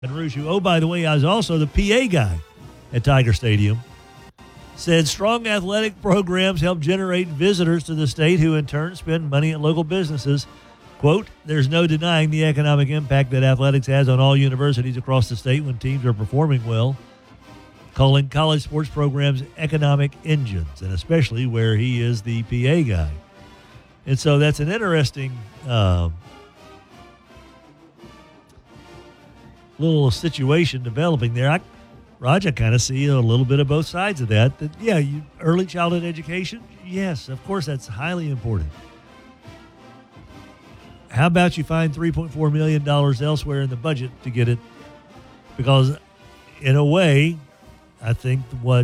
Rouge, who, oh, by the way, I was also the PA guy at Tiger Stadium, said strong athletic programs help generate visitors to the state who in turn spend money at local businesses. Quote, there's no denying the economic impact that athletics has on all universities across the state when teams are performing well, calling college sports programs economic engines, and especially where he is the PA guy. And so that's an interesting little situation developing there. Raj, I kind of see a little bit of both sides of that. Yeah, early childhood education, yes, of course, that's highly important. How about you find $3.4 million elsewhere in the budget to get it? Because in a way, I think what's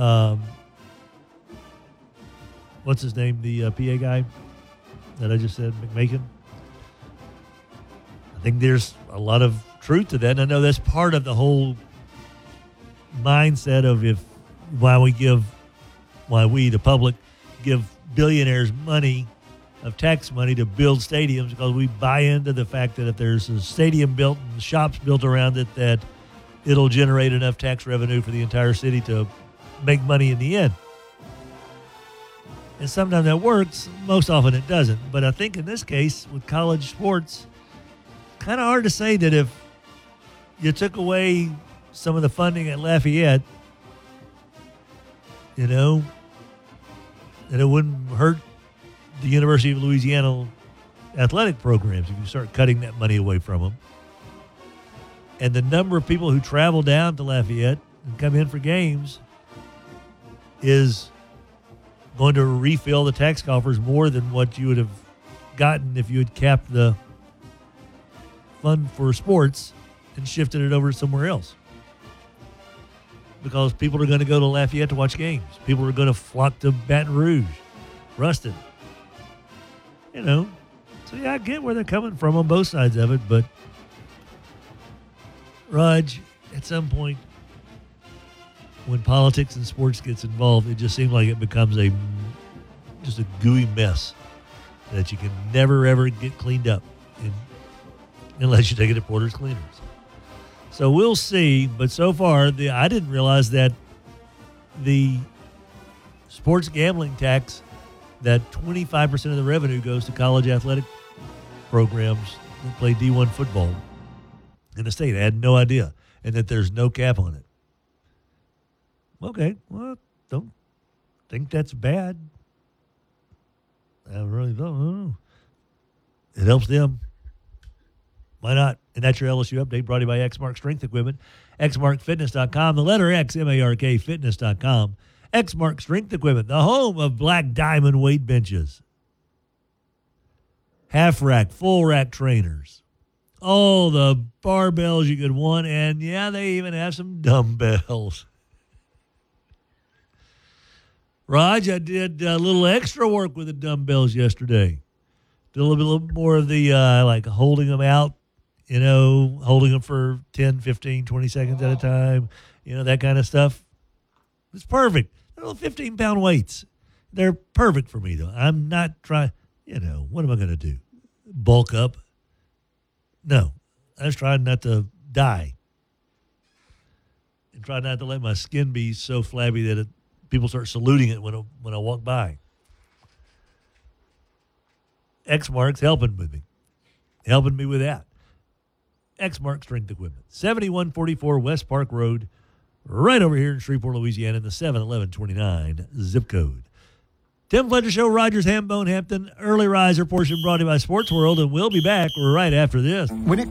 his name, the PA guy that I just said, McMakin? I think there's a lot of truth to that. And I know that's part of the whole mindset of why we, the public, give billionaires money of tax money to build stadiums, because we buy into the fact that if there's a stadium built and shops built around it, that it'll generate enough tax revenue for the entire city to make money in the end. And sometimes that works. Most often it doesn't. But I think in this case, with college sports, kind of hard to say that if you took away some of the funding at Lafayette, that it wouldn't hurt the University of Louisiana athletic programs if you start cutting that money away from them. And the number of people who travel down to Lafayette and come in for games is going to refill the tax coffers more than what you would have gotten if you had capped the fund for sports and shifted it over somewhere else. Because people are going to go to Lafayette to watch games. People are going to flock to Baton Rouge, Ruston. So yeah, I get where they're coming from on both sides of it, but Raj, at some point, when politics and sports gets involved, it just seems like it becomes just a gooey mess that you can never, ever get cleaned up unless you take it to Porter's Cleaners. So we'll see, but so far, I didn't realize that the sports gambling tax, that 25% of the revenue goes to college athletic programs that play D1 football in the state. I had no idea, and that there's no cap on it. Okay, well, don't think that's bad. I really don't. It helps them. Why not? And that's your LSU update brought to you by Exmark Strength Equipment, xmarkfitness.com, the letter X, M-A-R-K, fitness.com. Exmark Strength Equipment, the home of Black Diamond weight benches, half rack, full rack trainers, all the barbells you could want, and yeah, they even have some dumbbells. Raj, I did a little extra work with the dumbbells yesterday. Did a little bit more of the like holding them out, holding them for 10, 15, 20 seconds at a time, that kind of stuff. It's perfect. They're little 15-pound weights. They're perfect for me, though. I'm not trying, what am I going to do? Bulk up? No. I was trying not to die. And try not to let my skin be so flabby that people start saluting it when I walk by. Exmark's helping me with that. Exmark Strength Equipment, 7144 West Park Road, right over here in Shreveport, Louisiana, in the 71129 zip code. Tim Fletcher Show, Rogers, Hambone, Hampton, Early Riser portion brought to you by Sports World, and we'll be back right after this.